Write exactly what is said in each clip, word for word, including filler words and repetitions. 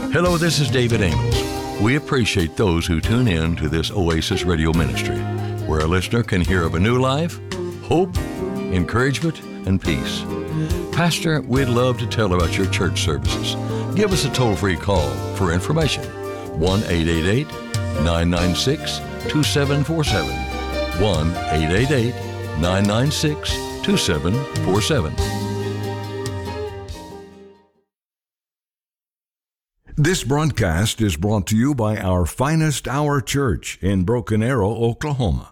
Hello, this is David Amos. We appreciate those who tune in to this Oasis Radio Ministry, where a listener can hear of a new life, hope, encouragement, and peace. Pastor, we'd love to tell about your church services. Give us a toll-free call for information. one eight eight eight, nine nine six, two seven four seven. one eight eight eight, nine nine six, two seven four seven. This broadcast is brought to you by our Finest Hour Church in Broken Arrow, Oklahoma.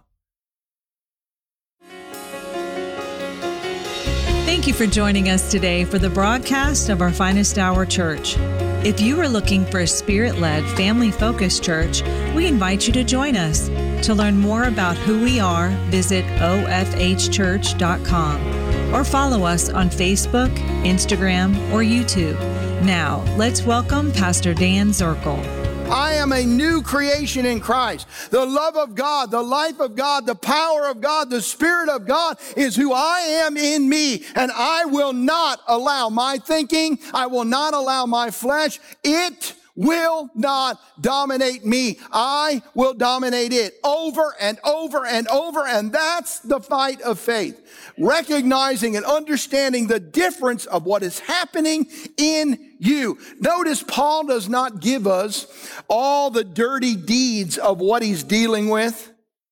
Thank you for joining us today for the broadcast of our Finest Hour Church. If you are looking for a Spirit-led, family-focused church, we invite you to join us. To learn more about who we are, visit o f h church dot com or follow us on Facebook, Instagram, or YouTube. Now, let's welcome Pastor Dan Zirkle. I am a new creation in Christ. The love of God, the life of God, the power of God, the Spirit of God is who I am in me. And I will not allow my thinking, I will not allow my flesh, it will not dominate me. I will dominate it over and over and over. And that's the fight of faith. Recognizing and understanding the difference of what is happening in you. Notice Paul does not give us all the dirty deeds of what he's dealing with.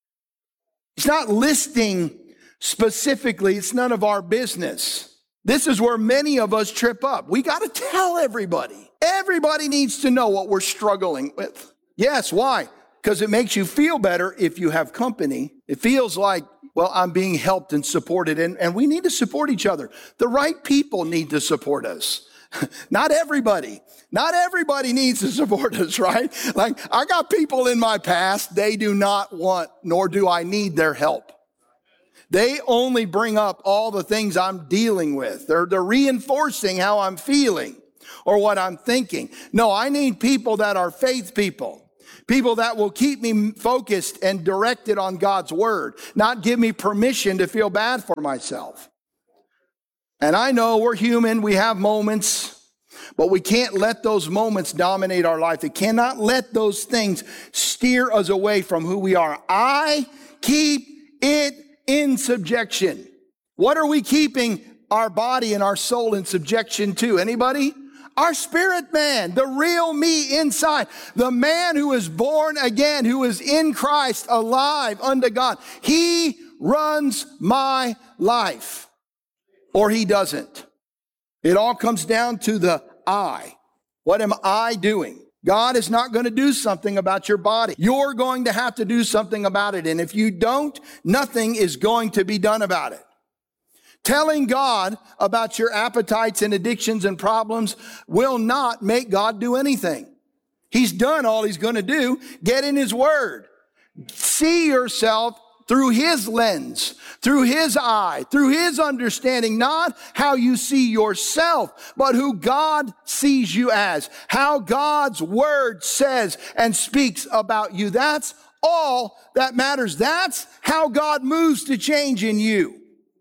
He's not listing specifically. It's none of our business. This is where many of us trip up. We got to tell everybody. Everybody needs to know what we're struggling with. Yes, why? Because it makes you feel better if you have company. It feels like, well, I'm being helped and supported, and, and we need to support each other. The right people need to support us. Not everybody. Not everybody needs to support us, right? Like, I got people in my past, they do not want, nor do I need their help. They only bring up all the things I'm dealing with. They're, they're reinforcing how I'm feeling or what I'm thinking. No, I need people that are faith people. People that will keep me focused and directed on God's word, not give me permission to feel bad for myself. And I know we're human, we have moments, but we can't let those moments dominate our life. We cannot let those things steer us away from who we are. I keep it in subjection. What are we keeping our body and our soul in subjection to? Anybody? Our spirit man, the real me inside, the man who is born again, who is in Christ, alive unto God. He runs my life, or he doesn't. It all comes down to the I. What am I doing? God is not going to do something about your body. You're going to have to do something about it. And if you don't, nothing is going to be done about it. Telling God about your appetites and addictions and problems will not make God do anything. He's done all he's going to do. Get in his word. See yourself through his lens, through his eye, through his understanding, not how you see yourself, but who God sees you as, how God's word says and speaks about you. That's all that matters. That's how God moves to change in you.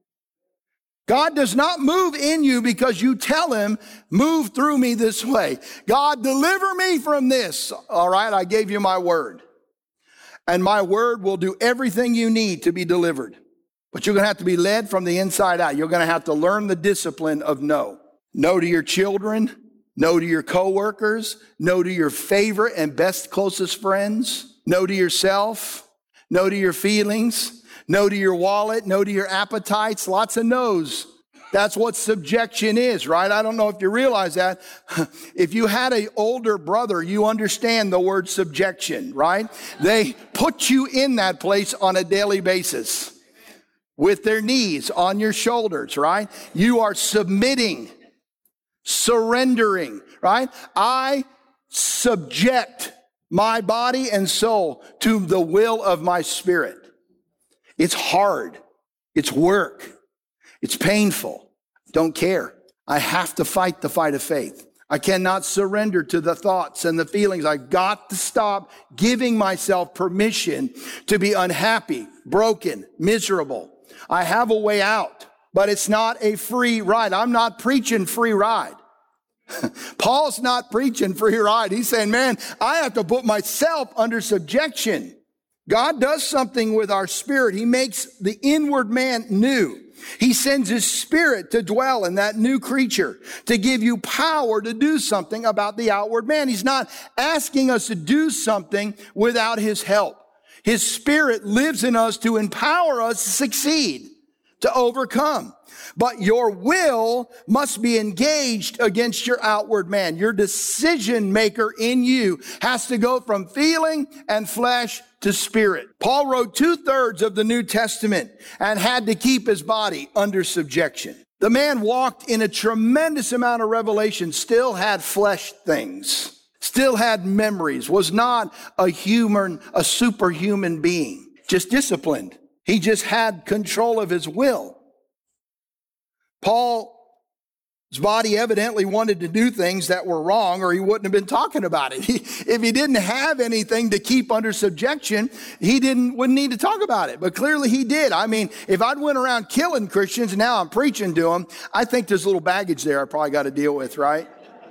God does not move in you because you tell him, move through me this way. God, deliver me from this. All right, I gave you my word. And my word will do everything you need to be delivered. But you're going to have to be led from the inside out. You're going to have to learn the discipline of no. No to your children. No to your coworkers. No to your favorite and best closest friends. No to yourself. No to your feelings. No to your wallet, no to your appetites, lots of no's. That's what subjection is, right? I don't know if you realize that. If you had an older brother, you understand the word subjection, right? They put you in that place on a daily basis with their knees on your shoulders, right? You are submitting, surrendering, right? I subject my body and soul to the will of my spirit. It's hard. It's work. It's painful. Don't care. I have to fight the fight of faith. I cannot surrender to the thoughts and the feelings. I've got to stop giving myself permission to be unhappy, broken, miserable. I have a way out, but it's not a free ride. I'm not preaching free ride. Paul's not preaching free ride. He's saying, man, I have to put myself under subjection. God does something with our spirit. He makes the inward man new. He sends his spirit to dwell in that new creature, to give you power to do something about the outward man. He's not asking us to do something without his help. His spirit lives in us to empower us to succeed, to overcome. But your will must be engaged against your outward man. Your decision maker in you has to go from feeling and flesh to spirit. Paul wrote two-thirds of the New Testament and had to keep his body under subjection. The man walked in a tremendous amount of revelation, still had flesh things, still had memories, was not a human, a superhuman being, just disciplined. He just had control of his will. Paul's body evidently wanted to do things that were wrong, or he wouldn't have been talking about it. He, if he didn't have anything to keep under subjection, he didn't wouldn't need to talk about it. But clearly he did. I mean, if I'd went around killing Christians and now I'm preaching to them, I think there's a little baggage there I probably got to deal with, right?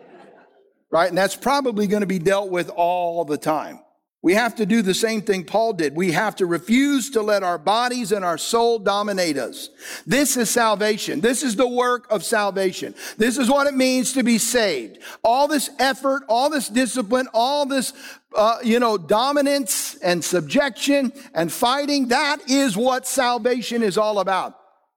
Right? And that's probably going to be dealt with all the time. We have to do the same thing Paul did. We have to refuse to let our bodies and our soul dominate us. This is salvation. This is the work of salvation. This is what it means to be saved. All this effort, all this discipline, all this, uh, you know, dominance and subjection and fighting, that is what salvation is all about.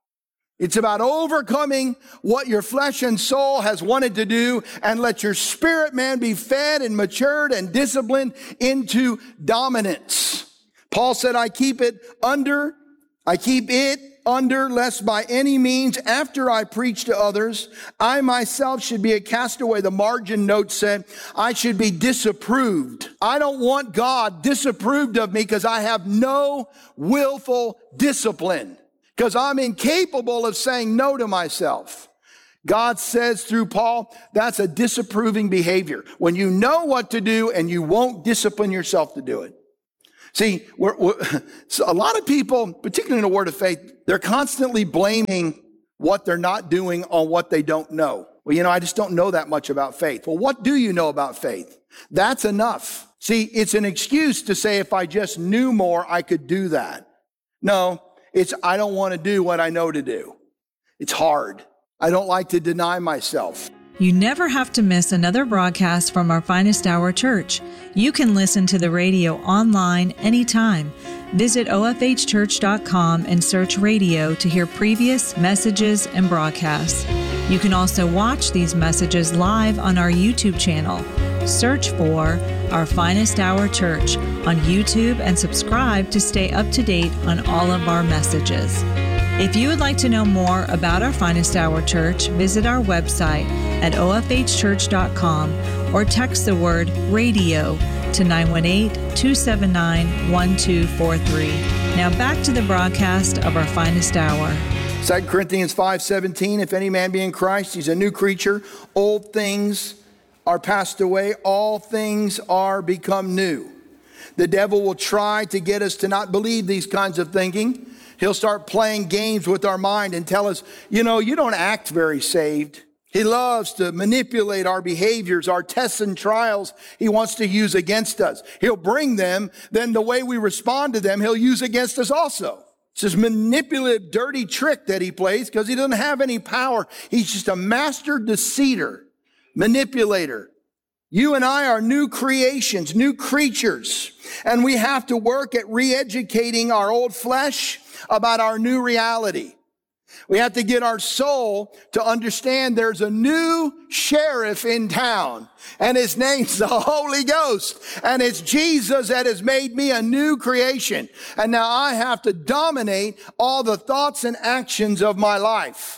It's about overcoming what your flesh and soul has wanted to do and let your spirit man be fed and matured and disciplined into dominance. Paul said, I keep it under, I keep it under, lest by any means after I preach to others, I myself should be a castaway. The margin note said, I should be disapproved. I don't want God disapproved of me because I have no willful discipline. Because I'm incapable of saying no to myself. God says through Paul, that's a disapproving behavior. When you know what to do and you won't discipline yourself to do it. See, we're, we're, so a lot of people, particularly in the word of faith, they're constantly blaming what they're not doing on what they don't know. Well, you know, I just don't know that much about faith. Well, what do you know about faith? That's enough. See, it's an excuse to say, if I just knew more, I could do that. No. It's, I don't want to do what I know to do. It's hard. I don't like to deny myself. You never have to miss another broadcast from our Finest Hour Church. You can listen to the radio online anytime. Visit O F H church dot com and search radio to hear previous messages and broadcasts. You can also watch these messages live on our YouTube channel. Search for Our Finest Hour Church on YouTube and subscribe to stay up to date on all of our messages. If you would like to know more about Our Finest Hour Church, visit our website at O F H church dot com or text the word radio to nine one eight, two seven nine, one two four three. Now back to the broadcast of Our Finest Hour. Second Corinthians five seventeen, if any man be in Christ, he's a new creature. Old things are passed away. All things are become new. The devil will try to get us to not believe these kinds of thinking. He'll start playing games with our mind and tell us, you know, you don't act very saved. He loves to manipulate our behaviors, our tests and trials he wants to use against us. He'll bring them, then the way we respond to them, he'll use against us also. It's this manipulative, dirty trick that he plays because he doesn't have any power. He's just a master deceiver, manipulator. You and I are new creations, new creatures, and we have to work at re-educating our old flesh about our new reality. We have to get our soul to understand there's a new sheriff in town, and his name's the Holy Ghost, and it's Jesus that has made me a new creation. And now I have to dominate all the thoughts and actions of my life.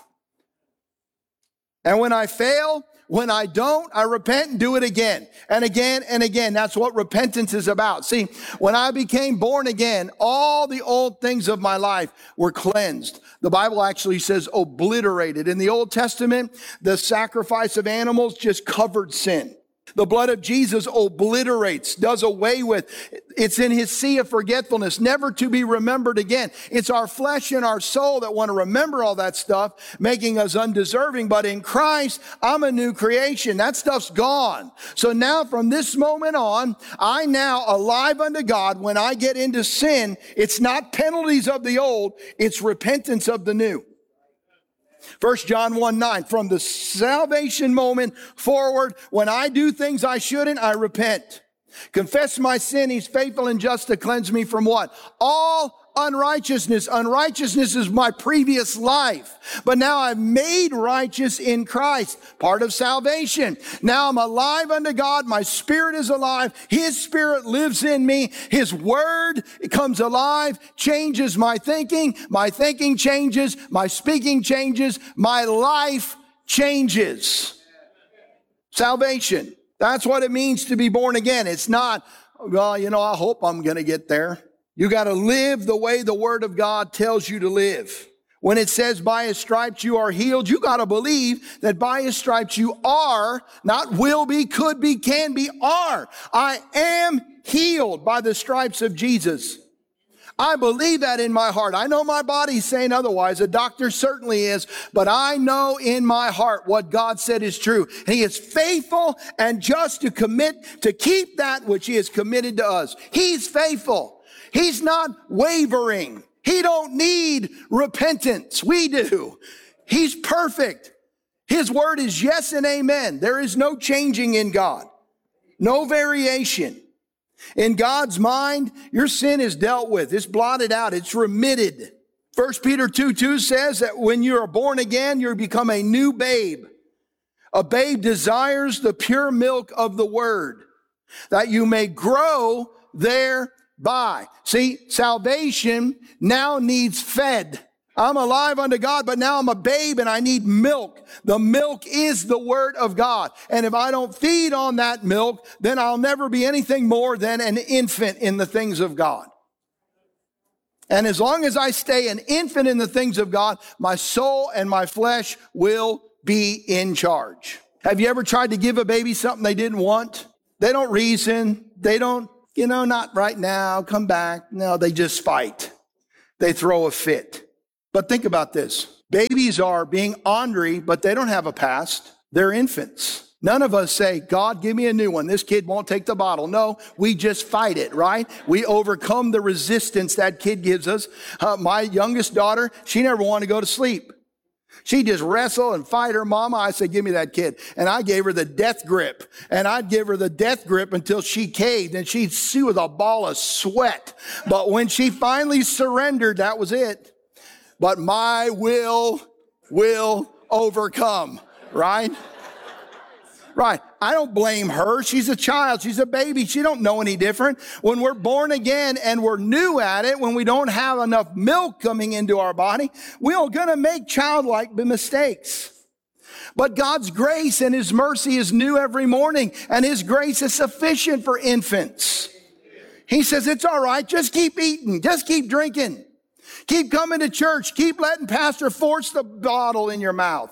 And when I fail, when I don't, I repent and do it again and again and again. That's what repentance is about. See, when I became born again, all the old things of my life were cleansed. The Bible actually says obliterated. In the Old Testament, the sacrifice of animals just covered sin. The blood of Jesus obliterates, does away with. It's in his sea of forgetfulness, never to be remembered again. It's our flesh and our soul that want to remember all that stuff, making us undeserving. But in Christ, I'm a new creation. That stuff's gone. So now from this moment on, I now alive unto God. When I get into sin, it's not penalties of the old, it's repentance of the new. First John one nine, from the salvation moment forward, when I do things I shouldn't, I repent. Confess my sin, he's faithful and just to cleanse me from what? All unrighteousness. Unrighteousness is my previous life. But now I'm made righteous in Christ, part of salvation. Now I'm alive unto God. My spirit is alive. His spirit lives in me. His word comes alive, changes my thinking. My thinking changes. My speaking changes. My life changes. Salvation. That's what it means to be born again. It's not, well, you know, I hope I'm going to get there. You got to live the way the Word of God tells you to live. When it says by his stripes you are healed, you got to believe that by his stripes you are, not will be, could be, can be, are. I am healed by the stripes of Jesus. I believe that in my heart. I know my body's saying otherwise. A doctor certainly is. But I know in my heart what God said is true. And he is faithful and just to commit, to keep that which he has committed to us. He's faithful. He's not wavering. He don't need repentance. We do. He's perfect. His word is yes and amen. There is no changing in God. No variation. In God's mind, your sin is dealt with. It's blotted out. It's remitted. First Peter two two says that when you are born again, you become a new babe. A babe desires the pure milk of the word, that you may grow thereby. See, salvation now needs fed. I'm alive unto God, but now I'm a babe and I need milk. The milk is the word of God. And if I don't feed on that milk, then I'll never be anything more than an infant in the things of God. And as long as I stay an infant in the things of God, my soul and my flesh will be in charge. Have you ever tried to give a baby something they didn't want? They don't reason. They don't, you know, not right now, come back. No, they just fight. They throw a fit. But think about this. Babies are being ornery, but they don't have a past. They're infants. None of us say, God, give me a new one. This kid won't take the bottle. No, we just fight it, right? We overcome the resistance that kid gives us. Uh, my youngest daughter, she never wanted to go to sleep. She just wrestle and fight her mama. I said, give me that kid. And I gave her the death grip. And I'd give her the death grip until she caved. And she'd she was a ball of sweat. But when she finally surrendered, that was it. But my will will overcome, right? Right. I don't blame her. She's a child. She's a baby. She don't know any different. When we're born again and we're new at it, when we don't have enough milk coming into our body, we're going to make childlike mistakes. But God's grace and his mercy is new every morning, and his grace is sufficient for infants. He says, it's all right. Just keep eating. Just keep drinking. Keep coming to church. Keep letting Pastor force the bottle in your mouth.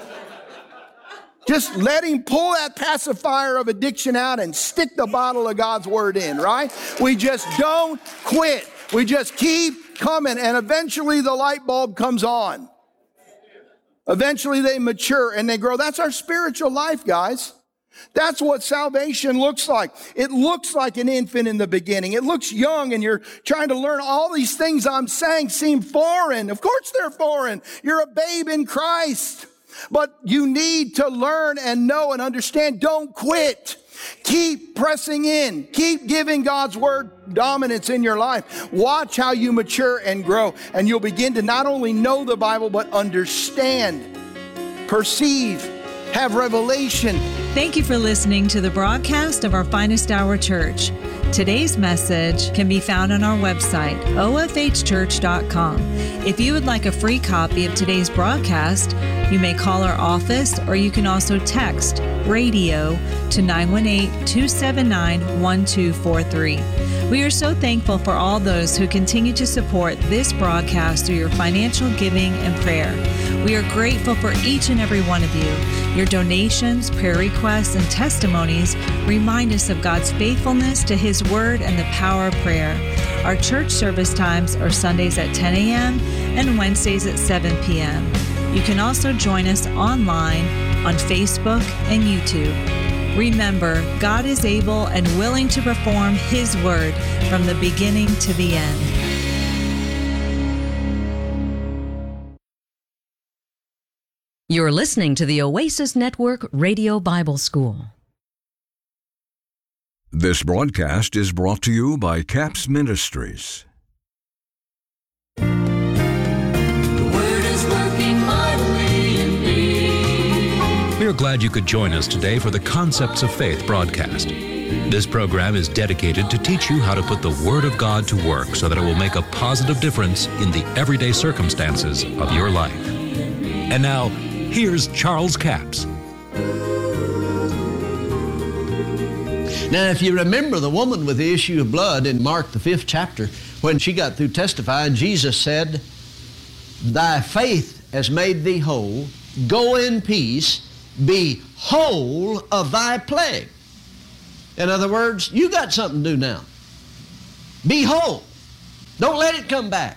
Just let him pull that pacifier of addiction out and stick the bottle of God's word in, right? We just don't quit. We just keep coming, and eventually the light bulb comes on. Eventually they mature and they grow. That's our spiritual life, guys. That's what salvation looks like. It looks like an infant in the beginning. It looks young and you're trying to learn all these things I'm saying seem foreign. Of course they're foreign. You're a babe in Christ. But you need to learn and know and understand. Don't quit. Keep pressing in. Keep giving God's word dominance in your life. Watch how you mature and grow. And you'll begin to not only know the Bible, but understand, perceive, have revelation. Thank you for listening to the broadcast of our Finest Hour Church. Today's message can be found on our website, O F H church dot com. If you would like a free copy of today's broadcast, you may call our office, or you can also text radio to nine one eight, two seven nine, one two four three. We are so thankful for all those who continue to support this broadcast through your financial giving and prayer. We are grateful for each and every one of you. Your donations, prayer requests, and testimonies remind us of God's faithfulness to His Word and the power of prayer. Our church service times are Sundays at ten a.m. and Wednesdays at seven p.m. You can also join us online on Facebook and YouTube. Remember, God is able and willing to perform His Word from the beginning to the end. You're listening to the Oasis Network Radio Bible School. This broadcast is brought to you by Capps Ministries. The Word is working mightily in me. We are glad you could join us today for the Concepts of Faith broadcast. This program is dedicated to teach you how to put the Word of God to work so that it will make a positive difference in the everyday circumstances of your life. And now, here's Charles Capps. Now, if you remember the woman with the issue of blood in Mark, the fifth chapter, when she got through testifying, Jesus said, "Thy faith has made thee whole. Go in peace. Be whole of thy plague." In other words, you got something to do now. Be whole. Don't let it come back.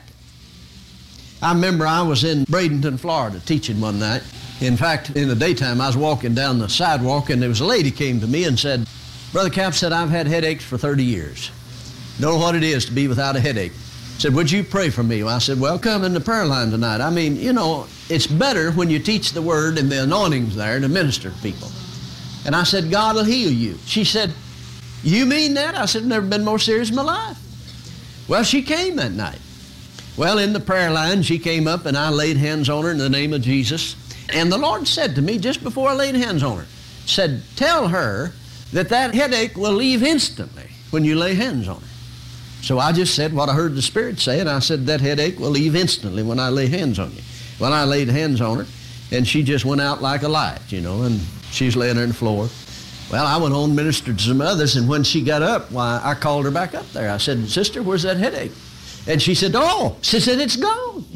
I remember I was in Bradenton, Florida, teaching one night. In fact, in the daytime, I was walking down the sidewalk, and there was a lady came to me and said, "Brother Capps," said, "I've had headaches for thirty years. Don't know what it is to be without a headache." Said, "Would you pray for me?" Well, I said, "Well, come in the prayer line tonight." I mean, you know, it's better when you teach the Word and the anointing's there to minister to people. And I said, "God will heal you." She said, "You mean that?" I said, "I've never been more serious in my life." Well, she came that night. Well, in the prayer line, she came up and I laid hands on her in the name of Jesus. And the Lord said to me just before I laid hands on her, said, "Tell her that that headache will leave instantly when you lay hands on her." So I just said what I heard the Spirit say, and I said, "That headache will leave instantly when I lay hands on you." Well, I laid hands on her, and she just went out like a light, you know, and she's laying there on the floor. Well, I went on and ministered to some others, and when she got up, why, I called her back up there. I said, "Sister, where's that headache?" And she said, "Oh," she said, "it's gone."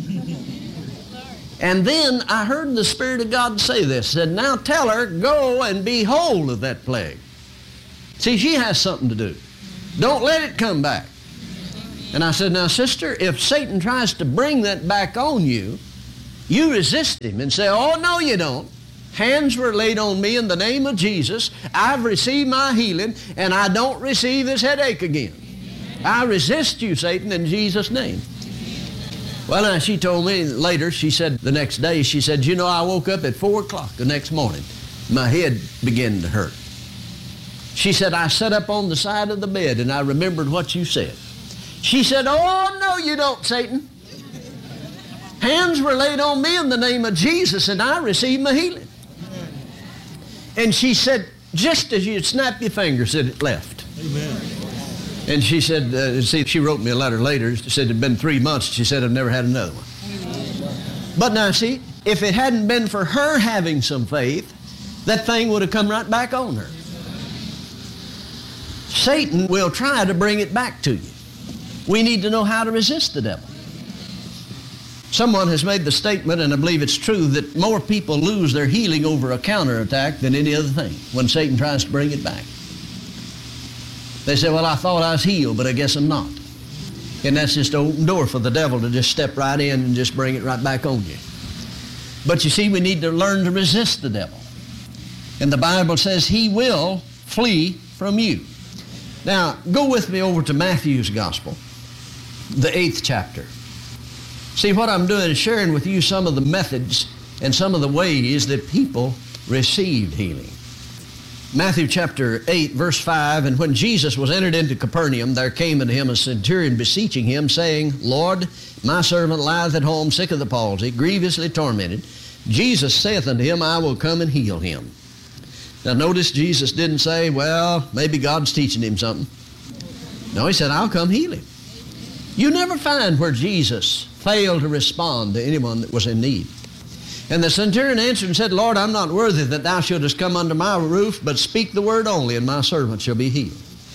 And then I heard the Spirit of God say this, said, "Now tell her, go and be whole of that plague." See, she has something to do. Don't let it come back. And I said, "Now, sister, if Satan tries to bring that back on you, you resist him and say, 'Oh, no, you don't. Hands were laid on me in the name of Jesus. I've received my healing, and I don't receive this headache again. I resist you, Satan, in Jesus' name.'" Well, now, she told me later, she said the next day, she said, "You know, I woke up at four o'clock the next morning. My head began to hurt." She said, "I sat up on the side of the bed and I remembered what you said." She said, "Oh, no, you don't, Satan. Hands were laid on me in the name of Jesus and I received my healing." And she said, just as you'd snap your fingers, it left. Amen. And she said, uh, see, she wrote me a letter later. She said it had been three months. She said, "I've never had another one." But now, see, if it hadn't been for her having some faith, that thing would have come right back on her. Satan will try to bring it back to you. We need to know how to resist the devil. Someone has made the statement, and I believe it's true, that more people lose their healing over a counterattack than any other thing when Satan tries to bring it back. They say, "Well, I thought I was healed, but I guess I'm not." And that's just an open door for the devil to just step right in and just bring it right back on you. But you see, we need to learn to resist the devil. And the Bible says he will flee from you. Now, go with me over to Matthew's Gospel, the eighth chapter. See, what I'm doing is sharing with you some of the methods and some of the ways that people received healing. Matthew chapter eight, verse five, "And when Jesus was entered into Capernaum, there came unto him a centurion beseeching him, saying, Lord, my servant lieth at home, sick of the palsy, grievously tormented. Jesus saith unto him, I will come and heal him." Now notice Jesus didn't say, "Well, maybe God's teaching him something." No, he said, "I'll come heal him." You never find where Jesus failed to respond to anyone that was in need. And the centurion answered and said, "Lord, I'm not worthy that thou shouldest come under my roof, but speak the word only, and my servant shall be healed."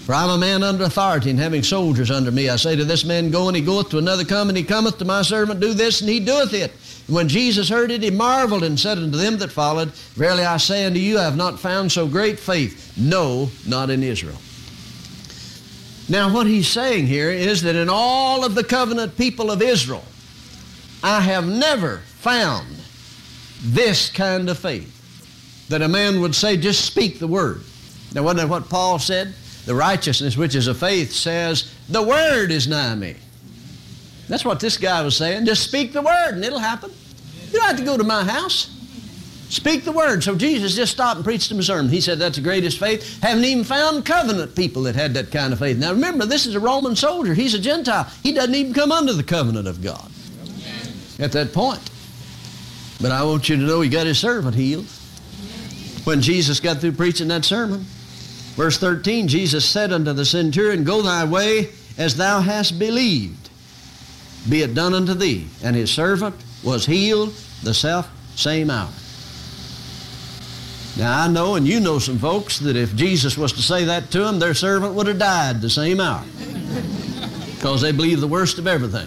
For I'm a man under authority, and having soldiers under me. I say to this man, go, and he goeth, to another, come, and he cometh, to my servant, do this, and he doeth it. And when Jesus heard it, he marveled, and said unto them that followed, verily I say unto you, I have not found so great faith, no, not in Israel. Now what he's saying here is that in all of the covenant people of Israel, I have never found this kind of faith, that a man would say, just speak the word. Now wasn't that what Paul said? The righteousness which is of faith says, the word is nigh me. That's what this guy was saying. Just speak the word and it'll happen. You don't have to go to my house. Speak the word. So Jesus just stopped and preached him a sermon. He said that's the greatest faith. Haven't even found covenant people that had that kind of faith. Now remember, this is a Roman soldier. He's a Gentile. He doesn't even come under the covenant of God at that point. But I want you to know he got his servant healed. When Jesus got through preaching that sermon, verse thirteen, Jesus said unto the centurion, go thy way as thou hast believed. Be it done unto thee. And his servant was healed the self same hour. Now I know, and you know some folks, that if Jesus was to say that to them, their servant would have died the same hour. Because they believe the worst of everything.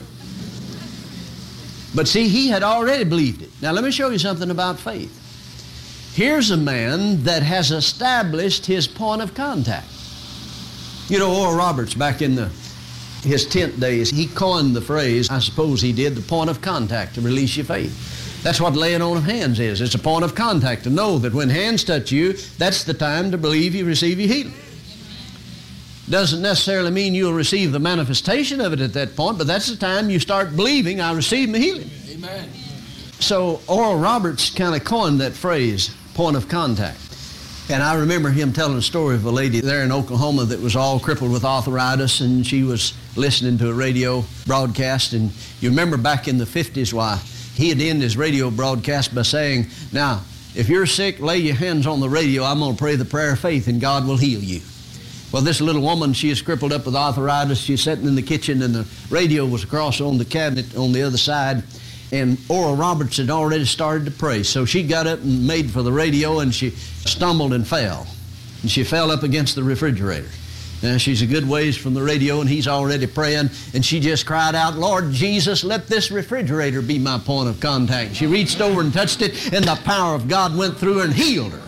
But see, he had already believed it. Now let me show you something about faith. Here's a man that has established his point of contact. You know, Oral Roberts, back in the, his tent days, he coined the phrase, I suppose he did, the point of contact to release your faith. That's what laying on of hands is. It's a point of contact to know that when hands touch you, that's the time to believe you receive your healing. Doesn't necessarily mean you'll receive the manifestation of it at that point, but that's the time you start believing, I receive my healing. Amen. So Oral Roberts kind of coined that phrase, point of contact. And I remember him telling a story of a lady there in Oklahoma that was all crippled with arthritis, and she was listening to a radio broadcast. And you remember back in the fifties, why, he had ended his radio broadcast by saying, now, if you're sick, lay your hands on the radio. I'm going to pray the prayer of faith, and God will heal you. Well, this little woman, she is crippled up with arthritis. She's sitting in the kitchen, and the radio was across on the cabinet on the other side. And Oral Roberts had already started to pray. So she got up and made for the radio, and she stumbled and fell. And she fell up against the refrigerator. Now, she's a good ways from the radio, and he's already praying. And she just cried out, Lord Jesus, let this refrigerator be my point of contact. She reached over and touched it, and the power of God went through her and healed her.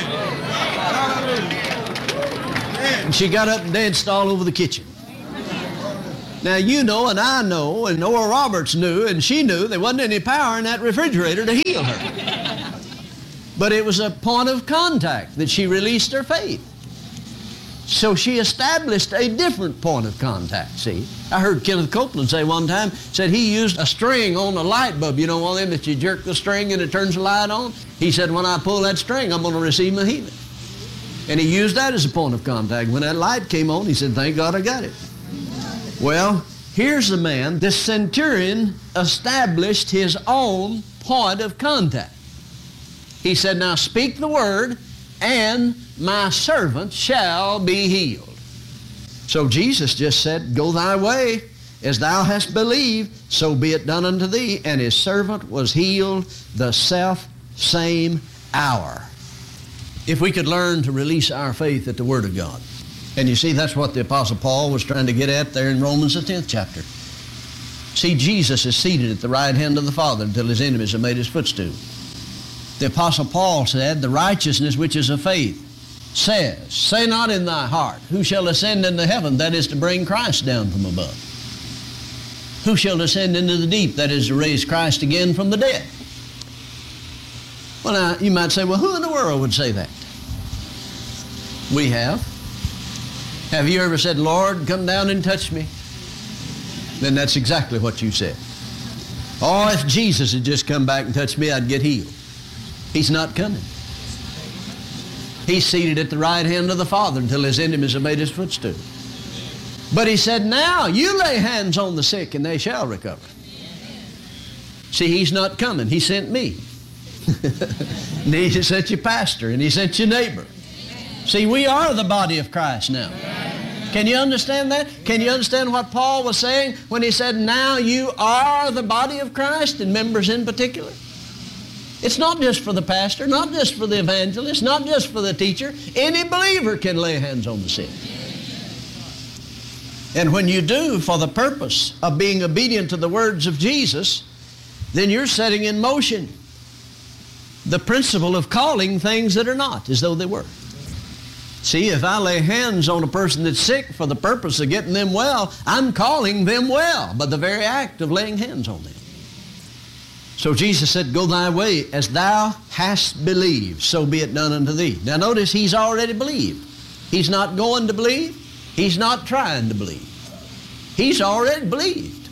Amen. And she got up and danced all over the kitchen. Now, you know, and I know, and Oral Roberts knew, and she knew there wasn't any power in that refrigerator to heal her. But it was a point of contact that she released her faith. So she established a different point of contact, see. I heard Kenneth Copeland say one time, said he used a string on a light bulb, you know, one of them that you jerk the string and it turns the light on. He said, when I pull that string, I'm going to receive my healing. And he used that as a point of contact. When that light came on, he said, thank God I got it. Well, here's the man, this centurion established his own point of contact. He said, now speak the word, and my servant shall be healed. So Jesus just said, go thy way, as thou hast believed, so be it done unto thee. And his servant was healed the self same hour. If we could learn to release our faith at the Word of God. And you see, that's what the Apostle Paul was trying to get at there in Romans the tenth chapter. See, Jesus is seated at the right hand of the Father until his enemies have made his footstool. The Apostle Paul said, the righteousness which is of faith says, say not in thy heart, who shall ascend into heaven? That is to bring Christ down from above. Who shall descend into the deep? That is to raise Christ again from the dead. Well, now, you might say, well, who in the world would say that? We have. Have you ever said, Lord, come down and touch me? Then that's exactly what you said. Oh, if Jesus had just come back and touched me, I'd get healed. He's not coming. He's seated at the right hand of the Father until his enemies have made his footstool. But he said, now you lay hands on the sick and they shall recover. See, he's not coming. He sent me. And he sent your pastor, and he sent your neighbor. See, we are the body of Christ now. Can you understand that? Can you understand what Paul was saying when he said, now you are the body of Christ, and members in particular? It's not just for the pastor, not just for the evangelist, not just for the teacher. Any believer can lay hands on the sick. And when you do for the purpose of being obedient to the words of Jesus, then you're setting in motion the principle of calling things that are not as though they were. See, if I lay hands on a person that's sick for the purpose of getting them well, I'm calling them well by the very act of laying hands on them. So Jesus said, go thy way as thou hast believed, so be it done unto thee. Now notice he's already believed. He's not going to believe. He's not trying to believe. He's already believed.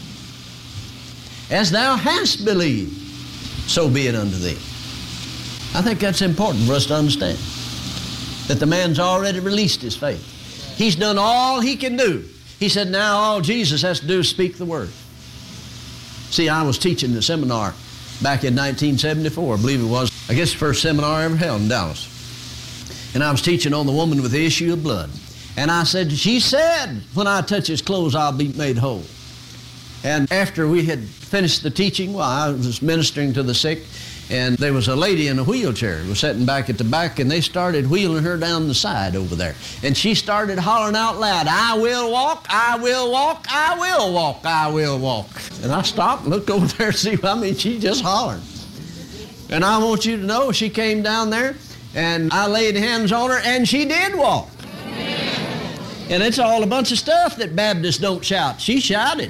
As thou hast believed, so be it unto thee. I think that's important for us to understand, that the man's already released his faith. He's done all he can do. He said, now all Jesus has to do is speak the word. See, I was teaching the seminar back in nineteen seventy-four, I believe it was. I guess the first seminar I ever held in Dallas. And I was teaching on the woman with the issue of blood. And I said, she said, when I touch his clothes, I'll be made whole. And after we had finished the teaching, well, I was ministering to the sick, and there was a lady in a wheelchair who was sitting back at the back, and they started wheeling her down the side over there. And she started hollering out loud, I will walk, I will walk, I will walk, I will walk. And I stopped and looked over there to see, I mean, she just hollered. And I want you to know, she came down there, and I laid hands on her, and she did walk. And it's all a bunch of stuff that Baptists don't shout. She shouted.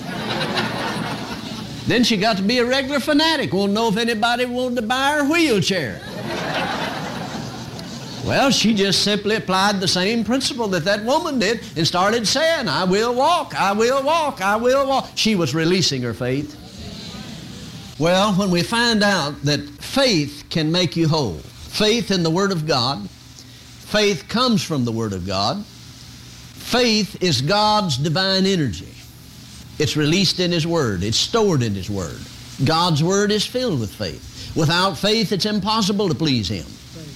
Then she got to be a regular fanatic. Won't know if anybody wanted to buy her wheelchair. Well, she just simply applied the same principle that that woman did and started saying, I will walk, I will walk, I will walk. She was releasing her faith. Well, when we find out that faith can make you whole, faith in the Word of God, faith comes from the Word of God, faith is God's divine energy. It's released in His Word. It's stored in His Word. God's Word is filled with faith. Without faith, it's impossible to please Him.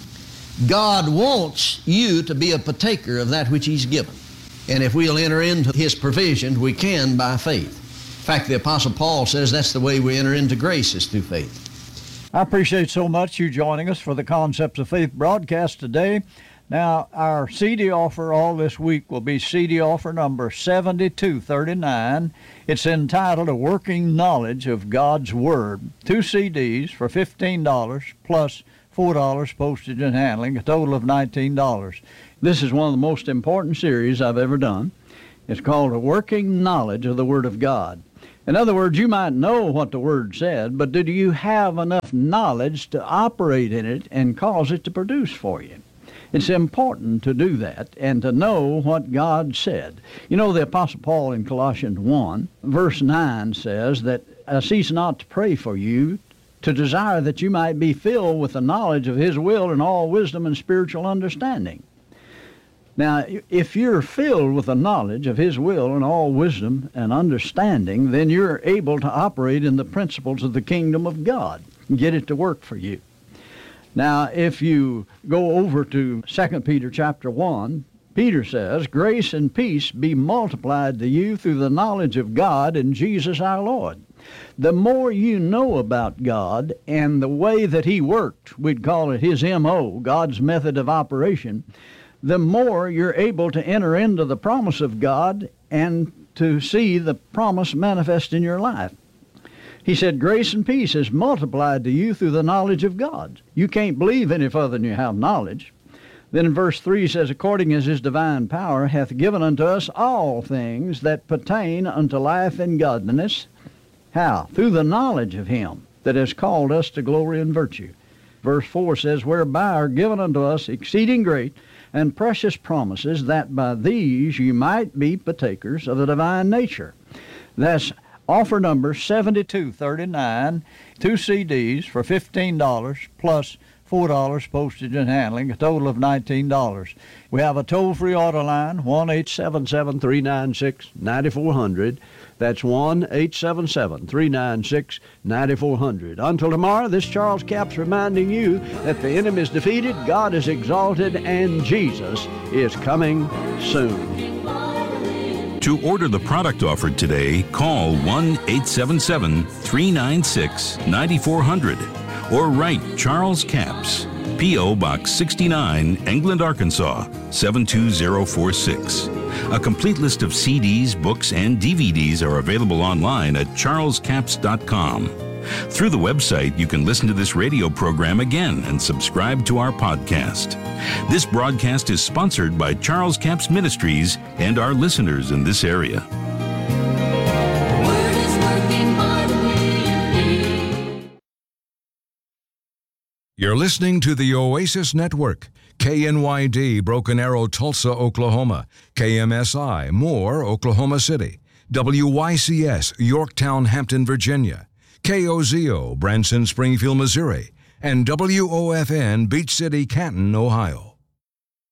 God wants you to be a partaker of that which He's given. And if we'll enter into His provision, we can by faith. In fact, the Apostle Paul says that's the way we enter into grace, is through faith. I appreciate so much you joining us for the Concepts of Faith broadcast today. Now, our C D offer all this week will be C D offer number seventy-two thirty-nine. It's entitled A Working Knowledge of God's Word. Two C Ds for fifteen dollars plus four dollars postage and handling, a total of nineteen dollars. This is one of the most important series I've ever done. It's called A Working Knowledge of the Word of God. In other words, you might know what the Word said, but do you have enough knowledge to operate in it and cause it to produce for you? It's important to do that and to know what God said. You know, the Apostle Paul in Colossians one, verse nine says that, I cease not to pray for you, to desire that you might be filled with the knowledge of His will and all wisdom and spiritual understanding. Now, if you're filled with the knowledge of His will and all wisdom and understanding, then you're able to operate in the principles of the kingdom of God and get it to work for you. Now, if you go over to Second Peter chapter one, Peter says, grace and peace be multiplied to you through the knowledge of God and Jesus our Lord. The more you know about God and the way that He worked, we'd call it His M O, God's method of operation, the more you're able to enter into the promise of God and to see the promise manifest in your life. He said, grace and peace is multiplied to you through the knowledge of God. You can't believe any further than you have knowledge. Then in verse three says, according as His divine power hath given unto us all things that pertain unto life and godliness. How? Through the knowledge of Him that has called us to glory and virtue. Verse four says, whereby are given unto us exceeding great and precious promises, that by these you might be partakers of the divine nature. That's offer number seventy-two thirty-nine, two C Ds for fifteen dollars plus four dollars postage and handling, a total of nineteen dollars. We have a toll-free order line, one eight seven seven, three nine six, nine four zero zero. That's one eight seven seven, three nine six, nine four zero zero. Until tomorrow, this Charles Capps reminding you that the enemy is defeated, God is exalted, and Jesus is coming soon. To order the product offered today, call one eight seven seven, three nine six, nine four zero zero or write Charles Capps, P O Box sixty-nine, England, Arkansas, seven two zero four six. A complete list of C Ds, books, and D V Ds are available online at charles capps dot com. Through the website, you can listen to this radio program again and subscribe to our podcast. This broadcast is sponsored by Charles Capps Ministries and our listeners in this area. Word is working mightily in me. You're listening to the Oasis Network, K N Y D, Broken Arrow, Tulsa, Oklahoma, K M S I, Moore, Oklahoma City, W Y C S, Yorktown, Hampton, Virginia, K O Z O, Branson, Springfield, Missouri, and W O F N, Beach City, Canton, Ohio.